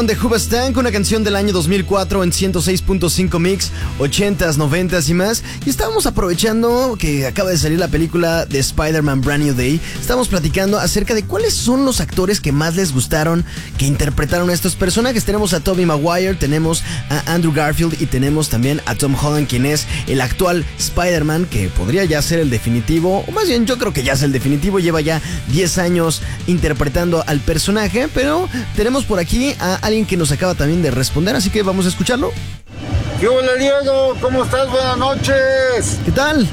De Hoobastank, una canción del año 2004 en 106.5 Mix, 80s, 90s y más. Y estábamos aprovechando que acaba de salir la película de Spider-Man Brand New Day. Estábamos platicando acerca de cuáles son los actores que más les gustaron, que interpretaron a estos personajes. Tenemos a Tobey Maguire, tenemos a Andrew Garfield y tenemos también a Tom Holland, quien es el actual Spider-Man, que podría ya ser el definitivo, o más bien yo creo que ya es el definitivo. Lleva ya 10 años interpretando al personaje, pero tenemos por aquí a alguien que nos acaba también de responder, así que vamos a escucharlo. ¿Qué hola, Diego? ¿Cómo estás? Buenas noches. ¿Qué tal?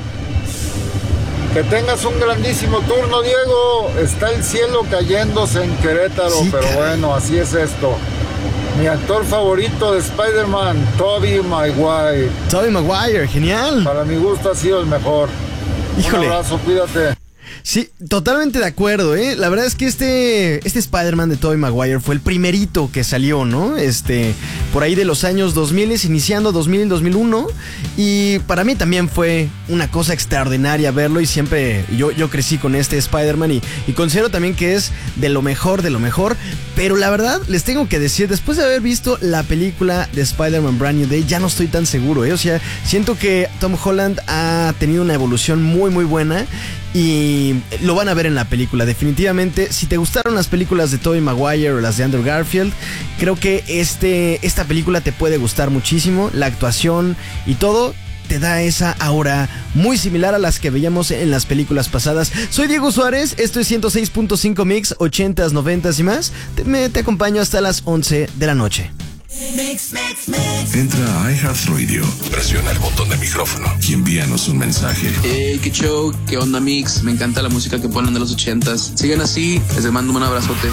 Que tengas un grandísimo turno, Diego. Está el cielo cayéndose en Querétaro, sí, pero caray. bueno, así es esto. Mi actor favorito de Spider-Man, Tobey Maguire. Tobey Maguire, genial. Para mi gusto ha sido el mejor. Híjole. Un abrazo, cuídate. Sí, totalmente de acuerdo, ¿eh? La verdad es que este Spider-Man de Tobey Maguire fue el primerito que salió, ¿no? Por ahí de los años 2000, iniciando 2000, 2001. Y para mí también fue una cosa extraordinaria verlo. Y siempre yo crecí con este Spider-Man y considero también que es de lo mejor, de lo mejor. Pero la verdad, les tengo que decir, después de haber visto la película de Spider-Man Brand New Day, ya no estoy tan seguro, ¿eh? O sea, siento que Tom Holland ha tenido una evolución muy, muy buena. Y lo van a ver en la película. Definitivamente, si te gustaron las películas de Tobey Maguire o las de Andrew Garfield, creo que esta película te puede gustar muchísimo. La actuación y todo te da esa aura muy similar a las que veíamos en las películas pasadas. Soy Diego Suárez, esto es 106.5 Mix, 80s, 90s y más. Te acompaño hasta las 11 de la noche. Mix. Entra a iHeartRadio, presiona el botón de micrófono y envíanos un mensaje. Hey, qué show, qué onda, Mix. Me encanta la música que ponen de los 80s. Sigan así, les mando un abrazote.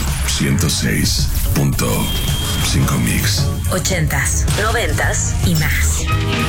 106.5 Mix. 80s, 90s y más.